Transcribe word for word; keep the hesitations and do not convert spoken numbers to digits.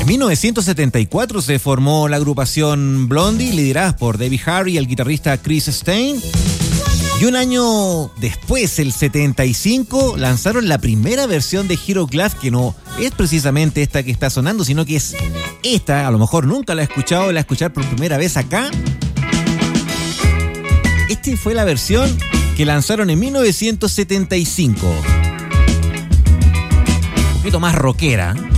En mil novecientos setenta y cuatro se formó la agrupación Blondie, liderada por Debbie Harry y el guitarrista Chris Stein. Y un año después, el setenta y cinco, lanzaron la primera versión de Hero Glass, que no es precisamente esta que está sonando, sino que es esta. A lo mejor nunca la he escuchado, la he escuchado por primera vez acá. Esta fue la versión que lanzaron en mil novecientos setenta y cinco. Un poquito más rockera.